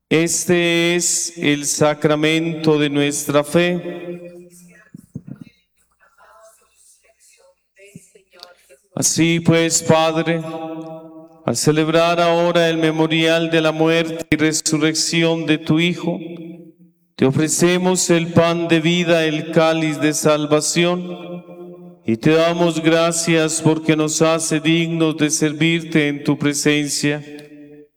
Este es el sacramento de nuestra fe. Así pues, Padre, al celebrar ahora el memorial de la muerte y resurrección de tu Hijo, te ofrecemos el pan de vida, el cáliz de salvación, y te damos gracias porque nos hace dignos de servirte en tu presencia.